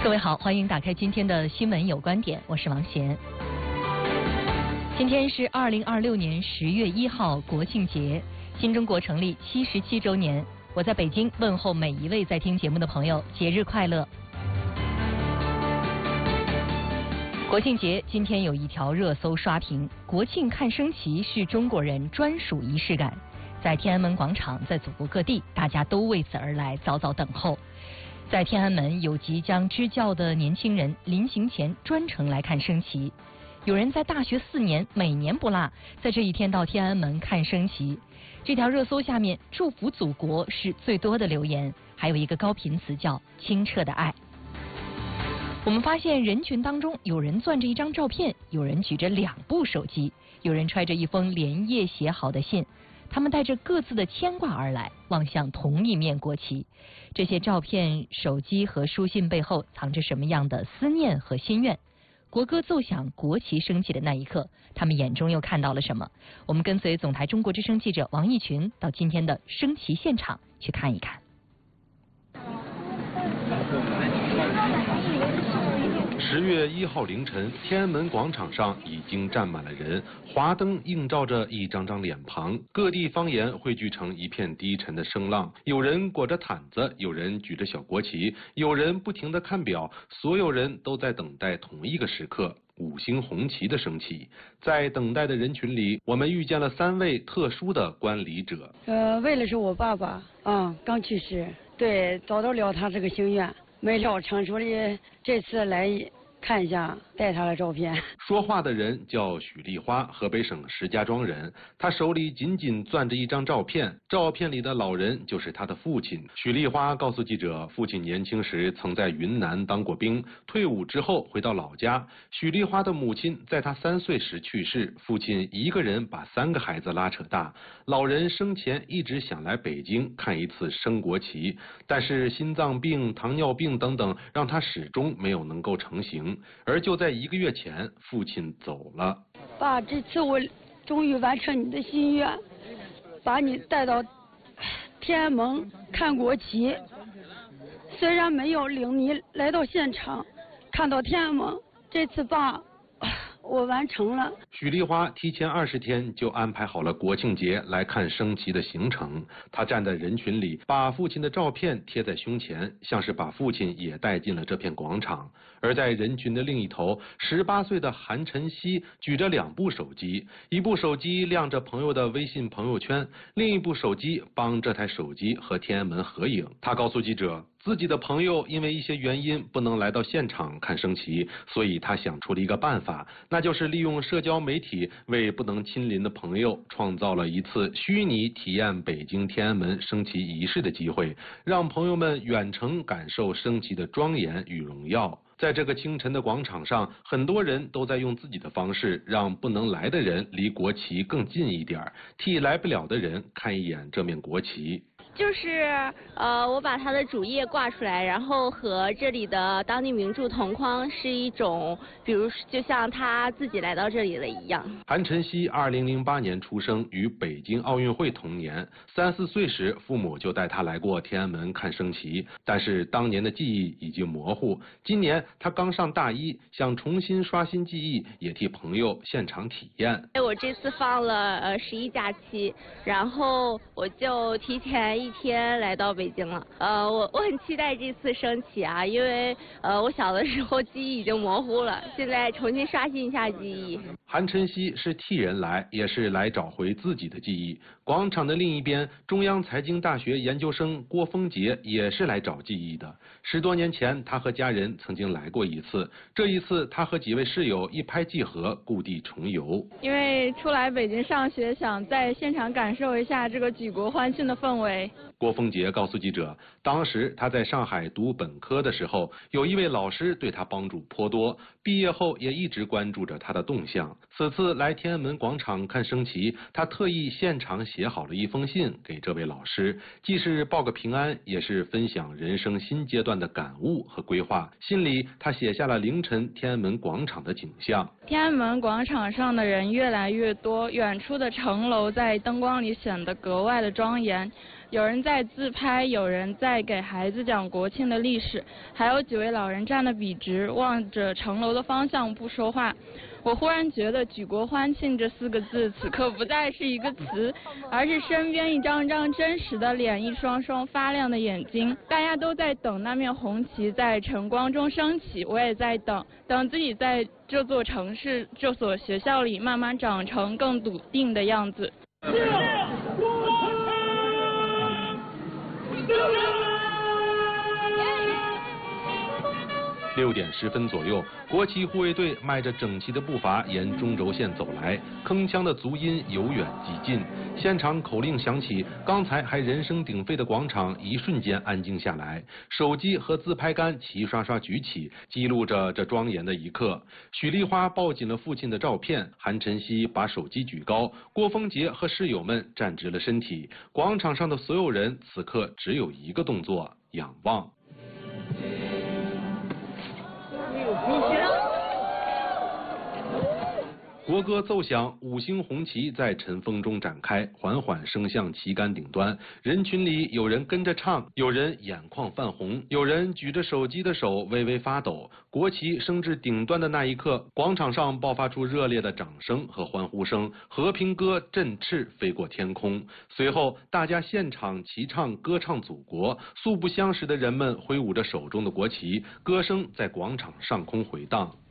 各位好，欢迎打开今天的新闻有观点，我是王贤。今天是2026年10月1号，国庆节，新中国成立77周年。我在北京问候每一位在听节目的朋友，节日快乐。国庆节今天有一条热搜刷屏，国庆看升旗是中国人专属仪式感。在天安门广场，在祖国各地，大家都为此而来，早早等候。在天安门，有即将支教的年轻人临行前专程来看升旗，有人在大学4年每年不落，在这一天到天安门看升旗。这条热搜下面，祝福祖国是最多的留言，还有一个高频词叫清澈的爱。我们发现人群当中，有人攥着一张照片，有人举着2部手机，有人揣着一封连夜写好的信。他们带着各自的牵挂而来，望向同一面国旗。这些照片、手机和书信背后藏着什么样的思念和心愿？国歌奏响，国旗升起的那一刻，他们眼中又看到了什么？我们跟随总台中国之声记者王义群到今天的升旗现场去看一看。 10月1号凌晨，天安门广场上已经站满了人，华灯映照着一张张脸庞，各地方言汇聚成一片低沉的声浪。有人裹着毯子，有人举着小国旗，有人不停地看表，所有人都在等待同一个时刻。5星红旗的升起，在等待的人群里，我们遇见了3位特殊的观礼者。 为了是我爸爸刚去世，对，找到了他这个心愿，没料成，所以这次来看一下，带他的照片。 说话的人叫许丽花，河北省石家庄人。他手里紧紧攥着一张照片，照片里的老人就是他的父亲。许丽花告诉记者，父亲年轻时曾在云南当过兵，退伍之后回到老家。许丽花的母亲在他3岁时去世，父亲一个人把3个孩子拉扯大。老人生前一直想来北京看一次升国旗，但是心脏病、糖尿病等等，让他始终没有能够成行。而就在1个月前，父亲走了。 爸，这次我终于完成你的心愿，把你带到天安门看国旗。虽然没有领你来到现场看到天安门，这次爸，我完成了。 许丽花提前20天就安排好了国庆节来看升旗的行程。她站在人群里，把父亲的照片贴在胸前，像是把父亲也带进了这片广场。而在人群的另一头，18岁的韩晨曦举着2部手机，一部手机亮着朋友的微信朋友圈，另一部手机帮这台手机和天安门合影。他告诉记者，自己的朋友因为一些原因不能来到现场看升旗，所以他想出了一个办法，那就是利用社交媒体为不能亲临的朋友创造了一次虚拟体验北京天安门升旗仪式的机会，让朋友们远程感受升旗的庄严与荣耀。在这个清晨的广场上，很多人都在用自己的方式让不能来的人离国旗更近一点，替来不了的人看一眼这面国旗。 就是我把它的主页挂出来，然后和这里的当地名著同框，是一种比如就像他自己来到这里了一样。 韩晨曦2008年出生，于北京奥运会同年，3、4岁时父母就带他来过天安门看升旗，但是当年的记忆已经模糊。今年他刚上大1，想重新刷新记忆，也替朋友现场体验。 我这次放了11假期，然后我就提前1天来到北京了。我很期待这次升旗啊，因为我小的时候记忆已经模糊了，现在重新刷新一下记忆。 韩晨曦是替人来，也是来找回自己的记忆。广场的另一边，中央财经大学研究生郭峰杰也是来找记忆的。10多年前，他和家人曾经来过一次，这一次他和几位室友一拍即合，故地重游。 因为出来北京上学，想在现场感受一下这个举国欢庆的氛围。 郭峰杰告诉记者，当时他在上海读本科的时候，有一位老师对他帮助颇多，毕业后也一直关注着他的动向。此次来天安门广场看升旗，他特意现场写好了一封信给这位老师，既是报个平安，也是分享人生新阶段的感悟和规划。信里他写下了凌晨天安门广场的景象。 天安门广场上的人越来越多，远处的城楼在灯光里显得格外的庄严。 有人在自拍，有人在给孩子讲国庆的历史，还有几位老人站得笔直，望着城楼的方向不说话。我忽然觉得举国欢庆这4个字此刻不再是一个词，而是身边一张张真实的脸，一双双发亮的眼睛。大家都在等那面红旗在晨光中升起，我也在等自己在这座城市这所学校里慢慢长成更笃定的样子。 6点10分左右，国旗护卫队迈着整齐的步伐沿中轴线走来，铿锵的足音由远及近，现场口令响起，刚才还人声鼎沸的广场一瞬间安静下来，手机和自拍杆齐刷刷举起，记录着这庄严的一刻。许丽花抱紧了父亲的照片，韩晨曦把手机举高，郭峰杰和室友们站直了身体，广场上的所有人此刻只有一个动作：仰望。国歌奏响，5星红旗在晨风中展开，缓缓升向旗杆顶端。人群里有人跟着唱，有人眼眶泛红，有人举着手机的手微微发抖。国旗升至顶端的那一刻，广场上爆发出热烈的掌声和欢呼声，和平歌振翅飞过天空。随后，大家现场齐唱歌唱祖国，素不相识的人们挥舞着手中的国旗，歌声在广场上空回荡。